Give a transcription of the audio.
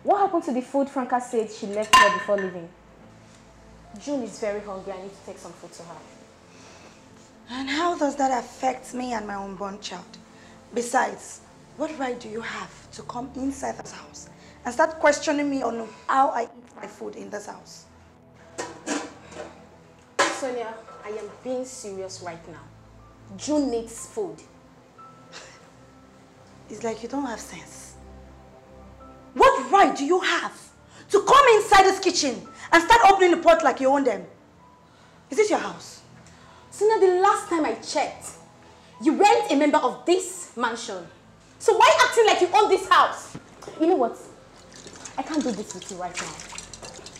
What happened to the food Franca said she left here before leaving? June is very hungry. I need to take some food to her. And how does that affect me and my unborn child? Besides, what right do you have to come inside this house and start questioning me on how I eat my food in this house? Sonia, I am being serious right now. June needs food. It's like you don't have sense. What right do you have to come inside this kitchen and start opening the pot like you own them? Is this your house? Sonia, the last time I checked, you weren't a member of this mansion. So why acting like you own this house? You know what? I can't do this with you right now.